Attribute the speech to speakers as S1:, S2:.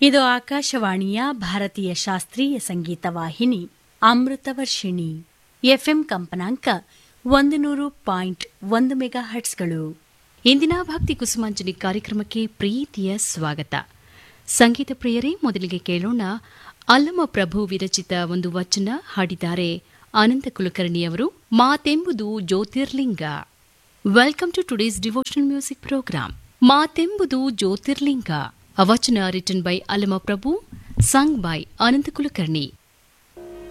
S1: ಇದು ಆಕಾಶವಾಣಿಯ ಭಾರತೀಯ ಶಾಸ್ತ್ರೀಯ ಸಂಗೀತ ವಾಹಿನಿ ಅಮೃತವರ್ಷಿಣಿ. ಎಫ್ಎಂ ಕಂಪನಾಂಕ 100.1 ಮೆಗಾಹರ್ಟ್ಸ್ಗಳು.
S2: ಇಂದಿನ ಭಕ್ತಿ ಕುಸುಮಾಂಜಲಿ ಕಾರ್ಯಕ್ರಮಕ್ಕೆ ಪ್ರೀತಿಯ ಸ್ವಾಗತ. ಸಂಗೀತ ಪ್ರಿಯರೇ, ಮೊದಲಿಗೆ ಕೇಳೋಣ ಅಲ್ಲಮ ಪ್ರಭು ವಿರಚಿತ ಒಂದು ವಚನ. ಹಾಡಿದ್ದಾರೆ ಅನಂತ ಕುಲಕರ್ಣಿಯವರು. ಮಾತೆಂಬುದು ಜ್ಯೋತಿರ್ಲಿಂಗ. Welcome to today's devotional music program. ಮಾತೆಂಬುದು Jyotirlinga. A vachana written by Allama Prabhu, sung by Ananta Kulkarni.